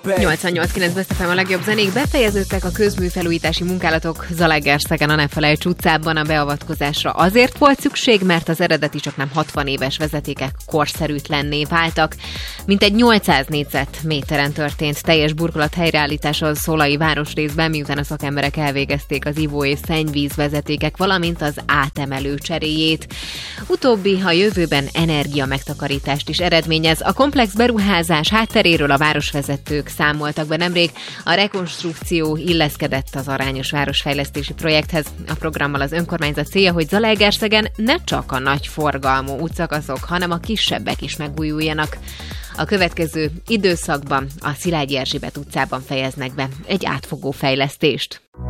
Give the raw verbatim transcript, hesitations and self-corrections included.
nyolcvannyolc kilenc Best ef em a legjobb zenék. Befejeződtek a közműfelújítási munkálatok Zalaegerszegen a Ne Felejts utcában. A beavatkozásra azért volt szükség, mert az eredeti csak nem hatvan éves vezetékek korszerűtlenné váltak. Mintegy nyolcszáz négyzetméteren történt teljes burkolat helyreállítása a Szolai városrészben, miután a szakemberek elvégezték az ivó- és szennyvíz vezetékek, valamint az átemelő cseréjét. Utóbbi a jövőben energia megtakarítást is eredményez. A komplex beruházás hátteréről a városvezetők számoltak be nemrég. A rekonstrukció illeszkedett az arányos városfejlesztési projekthez. A programmal az önkormányzat célja, hogy Zalaegerszegen ne csak a nagy forgalmú útszakaszok, hanem a kisebbek is megújuljanak. A következő időszakban a Szilágyi Erzsébet utcában fejeznek be egy átfogó fejlesztést.